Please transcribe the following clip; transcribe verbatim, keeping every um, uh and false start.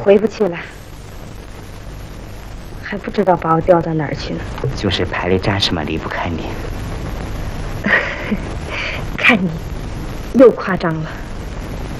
回不去了，还不知道把我调到哪儿去呢。 就是排雷战士们离不开你。 看你，又夸张了。